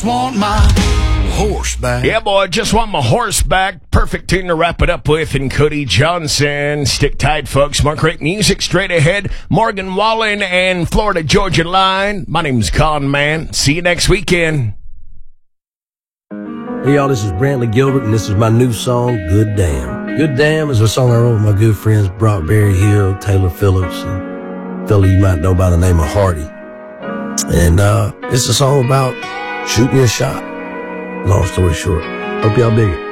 Want my horse back. Yeah, boy, just want my horse back. Perfect tune to wrap it up with. And Cody Johnson. Stick tight, folks. More great music straight ahead. Morgan Wallen and Florida Georgia Line. My name's Con Man. See you next weekend. Hey, y'all, this is Brantley Gilbert, and this is my new song, Good Damn. Good Damn is a song I wrote with my good friends Brock Berry Hill, Taylor Phillips, and a fella you might know by the name of Hardy. And it's a song about shooting your shot. Long story short. Hope y'all dig it.